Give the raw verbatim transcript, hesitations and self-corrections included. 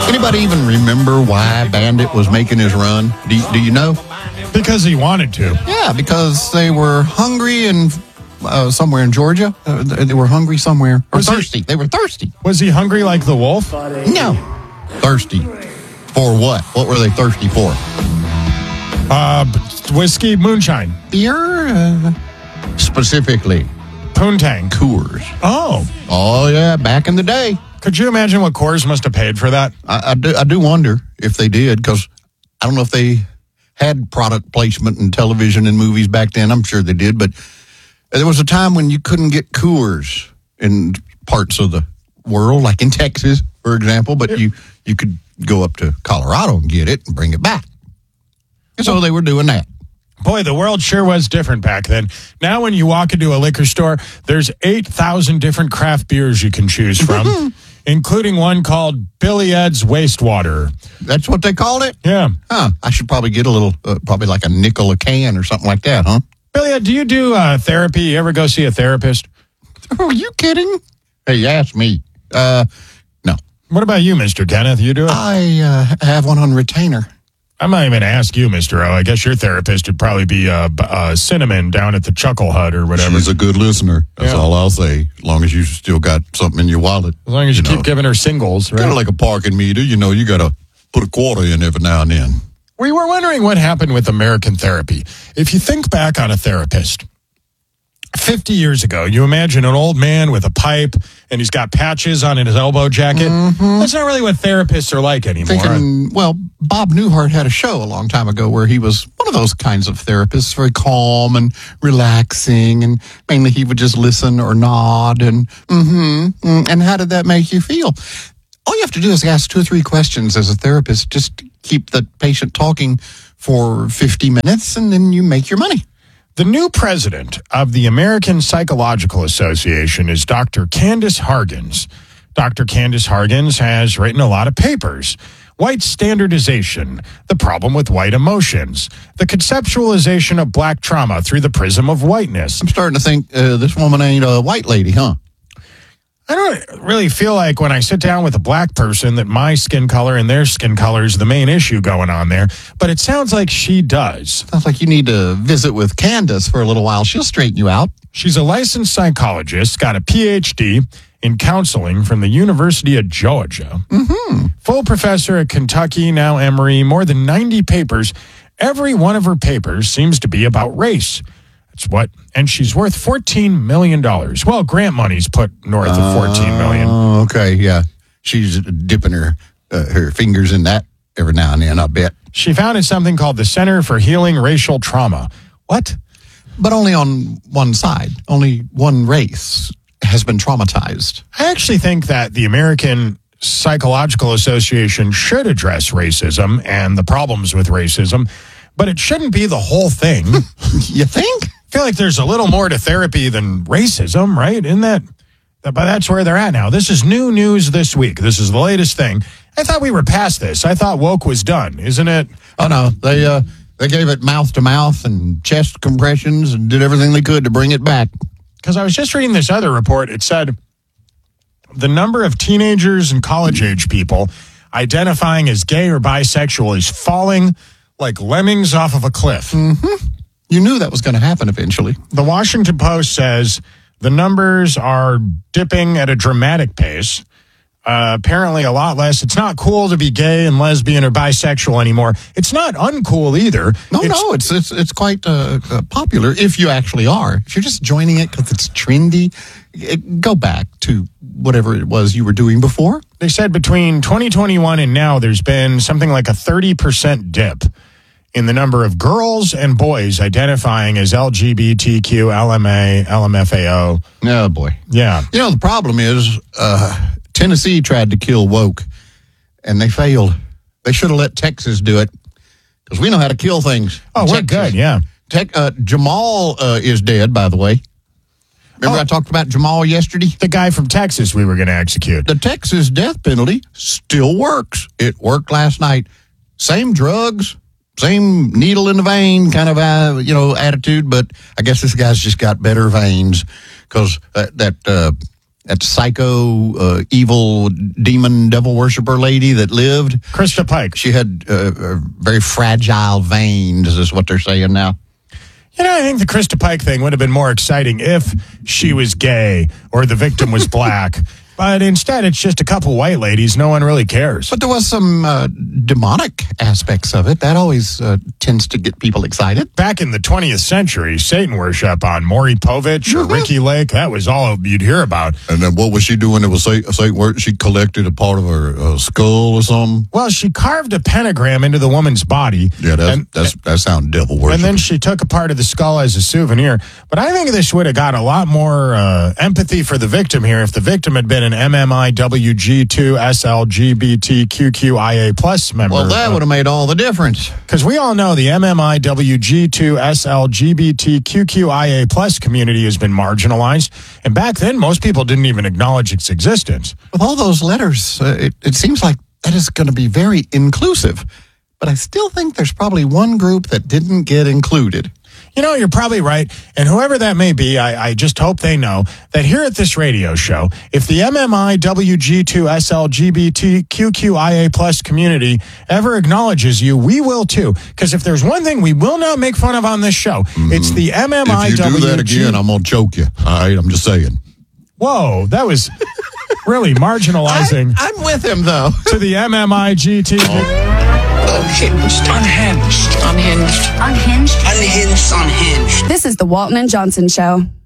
Anybody even remember why Bandit was making his run? Do you, do you know? Because he wanted to. Yeah, because they were hungry and uh, somewhere in Georgia. Uh, they were hungry somewhere. Or Was he- thirsty. They were thirsty. Was he hungry like the wolf? No. Thirsty. For what? What were they thirsty for? Uh, whiskey, moonshine, Beer? Uh, specifically, poontang. Coors. Oh, Oh, yeah, back in the day. could you imagine what Coors must have paid for that? I, I, do, I do wonder if they did, because I don't know if they had product placement in television and movies back then. I'm sure they did, but there was a time when you couldn't get Coors in parts of the world, like in Texas, for example, but you, you could go up to Colorado and get it and bring it back. And so they were doing that. Boy, the world sure was different back then. Now when you walk into a liquor store, there's eight thousand different craft beers you can choose from, including one called Billy Ed's Wastewater. That's what they called it? Yeah. Huh. I should probably get a little, uh, probably like a nickel a can or something like that, huh? Billy Ed, do you do uh, therapy? You ever go see a therapist? Are you kidding? Hey, you asked me. Uh, no. What about you, Mister Kenneth? You do it? I uh, have one on retainer. I'm not even going to ask you, Mister O. I guess your therapist would probably be uh, b- uh, Cinnamon down at the Chuckle Hut or whatever. She's a good listener. That's Yeah. all I'll say. As long as you still got something in your wallet. As long as you, you keep know. giving her singles, right? Kind of like a parking meter. You know, you got to put a quarter in every now and then. We were wondering what happened with American therapy. If you think back on a therapist, fifty years ago, you imagine an old man with a pipe and he's got patches on his elbow jacket. Mm-hmm. That's not really what therapists are like anymore. Thinking, well, Bob Newhart had a show a long time ago where he was one of those kinds of therapists, very calm and relaxing, and mainly he would just listen or nod and mm-hmm. mm, And how did that make you feel? All you have to do is ask two or three questions as a therapist. Just keep the patient talking for fifty minutes, and then you make your money. The new president of the American Psychological Association is Doctor Candace Hargens. Doctor Candace Hargens has written a lot of papers. White standardization, the problem with white emotions, the conceptualization of black trauma through the prism of whiteness. I'm starting to think uh, this woman ain't a white lady, huh? I don't really feel like when I sit down with a black person that my skin color and their skin color is the main issue going on there, but it sounds like she does. Sounds like you need to visit with Candace for a little while. She'll straighten you out. She's a licensed psychologist, got a P H D in counseling from the University of Georgia. Mm-hmm. Full professor at Kentucky, now Emory, more than ninety papers. Every one of her papers seems to be about race. That's what, and she's worth fourteen million dollars. Well, grant money's put north of fourteen million dollars. Oh, okay, yeah. She's dipping her uh, her fingers in that every now and then, I bet. She founded something called the Center for Healing Racial Trauma. What? But only on one side. Only one race has been traumatized. I actually think that the American Psychological Association should address racism and the problems with racism, but it shouldn't be the whole thing. You think? I feel like there's a little more to therapy than racism, right? Isn't that? But that's where they're at now. This is new news this week. This is the latest thing. I thought we were past this. I thought woke was done, isn't it? Oh, no. They, uh, they gave it mouth to mouth and chest compressions and did everything they could to bring it back. Because I was just reading this other report. It said the number of teenagers and college-age people identifying as gay or bisexual is falling like lemmings off of a cliff. Mm-hmm. You knew that was going to happen eventually. The Washington Post says the numbers are dipping at a dramatic pace. Uh, apparently a lot less. It's not cool to be gay and lesbian or bisexual anymore. It's not uncool either. No, it's, no, it's it's it's quite uh, uh, popular if you actually are. If you're just joining it because it's trendy, it, go back to whatever it was you were doing before. They said between twenty twenty-one and now, there's been something like a thirty percent dip in the number of girls and boys identifying as L G B T Q, L M A, L M F A O. Oh, boy. Yeah. You know, the problem is uh, Tennessee tried to kill woke, and they failed. They should have let Texas do it, because we know how to kill things. Oh, we're Texas. good, yeah. Tech, uh, Jamal uh, is dead, by the way. Remember Oh. I talked about Jamal yesterday? The guy from Texas we were going to execute. The Texas death penalty still works. It worked last night. Same drugs, same needle in the vein kind of, uh, you know, attitude, but I guess this guy's just got better veins, because uh, that uh, that psycho, uh, evil, demon, devil worshiper lady that lived. Krista Pike. She had uh, uh, very fragile veins, is what they're saying now. You know, I think the Krista Pike thing would have been more exciting if she was gay or the victim was black. But instead, it's just a couple white ladies. No one really cares. But there was some uh, demonic aspects of it. That always uh, tends to get people excited. Back in the twentieth century, Satan worship on Maury Povich or Ricky Lake, that was all you'd hear about. And then what was she doing? It was Satan, Satan work. She collected a part of her uh, skull or something. Well, she carved a pentagram into the woman's body. Yeah, that's, and, that's, that sounds devil worship. And then she took a part of the skull as a souvenir. But I think this would have got a lot more uh, empathy for the victim here if the victim had been an M M I W G two S L G B T Q Q I A plus member. Well, that would have made all the difference. Because we all know the M M I W G two S L G B T Q Q I A plus community has been marginalized. And back then, most people didn't even acknowledge its existence. With all those letters, uh, it, it seems like that is going to be very inclusive. But I still think there's probably one group that didn't get included. You know, you're probably right. And whoever that may be, I, I just hope they know that here at this radio show, if the M M I W G two S L G B T Q Q I A plus community ever acknowledges you, we will too. Because if there's one thing we will not make fun of on this show, mm-hmm. it's the M M I W G. If you do that again, I'm going to choke you. All right, I'm just saying. Whoa, that was really marginalizing. I, I'm with him, though. To the M M I G T. Oh. Unhinged. Unhinged. Unhinged. Unhinged. Unhinged. Unhinged. This is the Walton and Johnson Show.